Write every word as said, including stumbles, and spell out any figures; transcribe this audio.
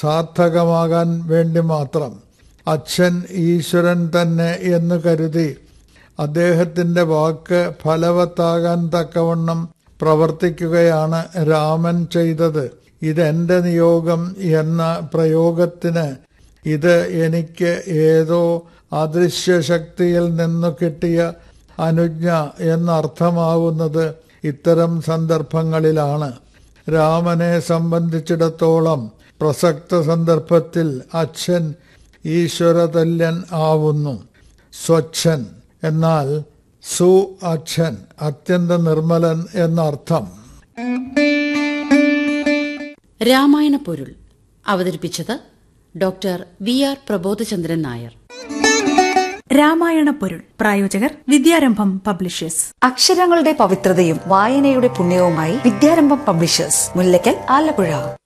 സാർത്ഥകമാകാൻ വേണ്ടി മാത്രം അച്ഛൻ ഈശ്വരൻ തന്നെ എന്ന് കരുതി അദ്ദേഹത്തിന്റെ വാക്ക് ഫലവത്താകാൻ തക്കവണ്ണം പ്രവർത്തിക്കുകയാണ് രാമൻ ചെയ്തത്. ഇതെന്റെ നിയോഗം എന്ന പ്രയോഗത്തിന് ഇത് എനിക്ക് ഏതോ അദൃശ്യശക്തിയിൽ നിന്നു കിട്ടിയ അനുജ്ഞ എന്നർത്ഥമാവുന്നത് ഇത്തരം സന്ദർഭങ്ങളിലാണ്. രാമനെ സംബന്ധിച്ചിടത്തോളം പ്രസക്ത സന്ദർഭത്തിൽ അച്ഛൻ ഈശ്വരതല്യൻ ആവുന്നു. സ്വച്ഛൻ എന്നാൽ സു അച്ഛൻ, അത്യന്ത നിർമ്മലൻ എന്നർത്ഥം. രാമായണ പൊരുൾ അവതരിപ്പിച്ചത് doctor V R Prabodhachandran Nair. Ramayana പൊരുൾ പ്രായോജകർ വിദ്യാരംഭം പബ്ലിഷേഴ്സ്. അക്ഷരങ്ങളുടെ പവിത്രതയും വായനയുടെ പുണ്യവുമായി വിദ്യാരംഭം പബ്ലിഷേഴ്സ്, മുല്ലക്കൽ, ആലപ്പുഴ.